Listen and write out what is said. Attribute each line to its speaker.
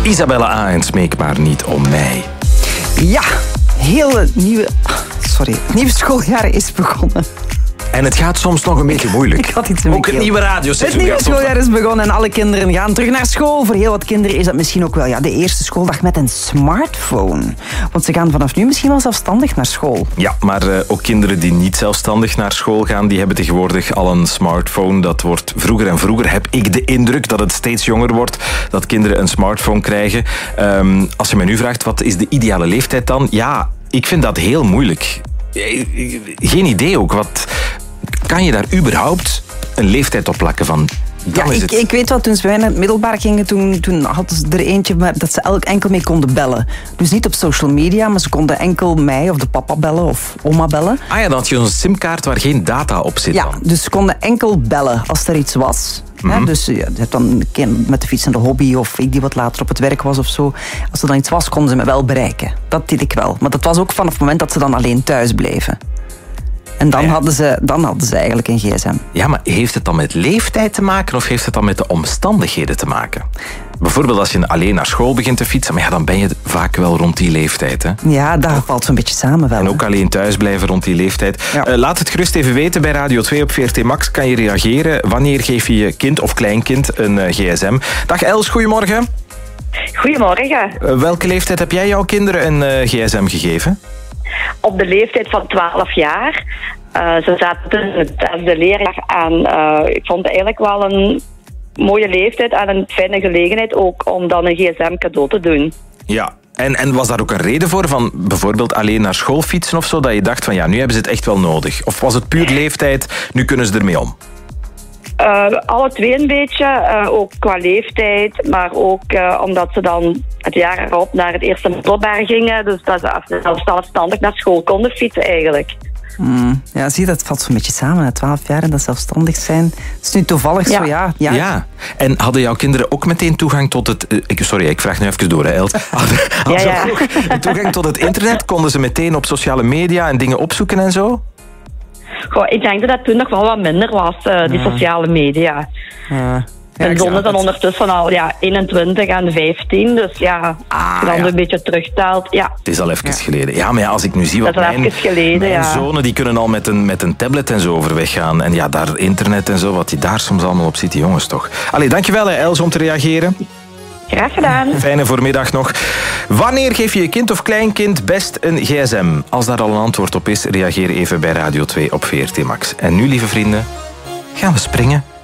Speaker 1: Isabelle A. en Smeek maar niet om mij.
Speaker 2: Ja, het nieuwe schooljaar is begonnen.
Speaker 1: En het gaat soms nog een beetje moeilijk. Ook het nieuwe radioseizoen.
Speaker 2: Het nieuwe schooljaar is begonnen en alle kinderen gaan terug naar school. Voor heel wat kinderen is dat misschien ook wel de eerste schooldag met een smartphone. Want ze gaan vanaf nu misschien wel zelfstandig naar school.
Speaker 1: Ja, maar ook kinderen die niet zelfstandig naar school gaan, die hebben tegenwoordig al een smartphone. Dat wordt vroeger en vroeger, heb ik de indruk dat het steeds jonger wordt, dat kinderen een smartphone krijgen. Als je mij nu vraagt, wat is de ideale leeftijd dan? Ja, ik vind dat heel moeilijk. Geen idee ook. Kan je daar überhaupt een leeftijd op plakken van?
Speaker 2: Ik weet wel, toen ze bij mij naar het middelbaar gingen, toen hadden ze er eentje dat ze enkel mee konden bellen. Dus niet op social media, maar ze konden enkel mij of de papa bellen of oma bellen.
Speaker 1: Ah ja, dan had je zo'n simkaart waar geen data op zit.
Speaker 2: Ja,
Speaker 1: dan.
Speaker 2: dus ze konden enkel bellen als er iets was. Mm-hmm. Dus je hebt dan met de fiets naar de hobby of ik die wat later op het werk was of zo. Als er dan iets was, konden ze me wel bereiken. Dat deed ik wel. Maar dat was ook vanaf het moment dat ze dan alleen thuis bleven. En dan hadden ze eigenlijk een gsm.
Speaker 1: Ja, maar heeft het dan met leeftijd te maken of heeft het dan met de omstandigheden te maken? Bijvoorbeeld als je alleen naar school begint te fietsen, maar dan ben je vaak wel rond die leeftijd. Hè?
Speaker 2: Ja, daar valt zo'n beetje samen wel.
Speaker 1: En ook alleen thuis blijven rond die leeftijd. Ja. Laat het gerust even weten bij Radio 2 op VRT Max. Kan je reageren? Wanneer geef je je kind of kleinkind een gsm? Dag Els, goedemorgen.
Speaker 3: Goedemorgen.
Speaker 1: Welke leeftijd heb jij jouw kinderen een gsm gegeven?
Speaker 3: Op de leeftijd van 12 jaar. Ze zaten in het 6e leerjaar aan. Ik vond het eigenlijk wel een mooie leeftijd en een fijne gelegenheid ook om dan een gsm cadeau te doen.
Speaker 1: Ja, en was daar ook een reden voor? Van bijvoorbeeld alleen naar school fietsen of zo? Dat je dacht van nu hebben ze het echt wel nodig? Of was het puur leeftijd, nu kunnen ze ermee om?
Speaker 3: Alle twee een beetje, ook qua leeftijd, maar ook omdat ze dan het jaar erop naar het eerste middelbaar gingen, dus dat ze zelfstandig naar school konden fietsen eigenlijk.
Speaker 2: Ja, zie je, dat valt zo'n beetje samen, 12 jaar en dat zelfstandig zijn. Dat is nu toevallig zo, ja.
Speaker 1: Ja, en hadden jouw kinderen ook meteen toegang tot het... Sorry, ik vraag nu even door, hè, Els. Hadden ze ook toegang tot het internet? Konden ze meteen op sociale media en dingen opzoeken en zo?
Speaker 3: Goh, ik denk dat toen nog wel wat minder was, die sociale media. En zonnen dan ondertussen al 21 en 15, dus als je dan een beetje terugtelt,
Speaker 1: Het is al even geleden. Ja, maar als ik nu zie wat mijn zonen, die kunnen al met een tablet en zo overweg gaan. En daar internet en zo, wat die daar soms allemaal op zit, die jongens toch. Allee, dankjewel Els om te reageren.
Speaker 3: Graag gedaan.
Speaker 1: Fijne voormiddag nog. Wanneer geef je je kind of kleinkind best een gsm? Als daar al een antwoord op is, reageer even bij Radio 2 op VRT Max. En nu, lieve vrienden, gaan we springen.